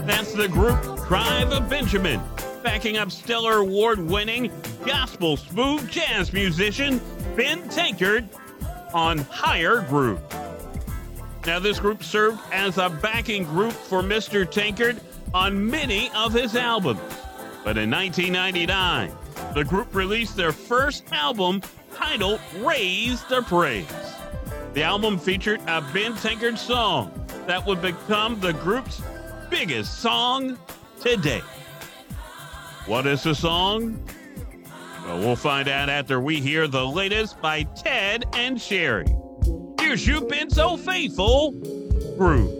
That's the group Tribe of Benjamin, backing up stellar award-winning gospel smooth jazz musician Ben Tankard on Higher Groove. Now, this group served as a backing group for Mr. Tankard on many of his albums. But in 1999, the group released their first album titled Raise the Praise. The album featured a Ben Tankard song that would become the group's biggest song to date. What is the song? Well, we'll find out after we hear the latest by Ted and Sherry. Here's You've Been So Faithful, Groove.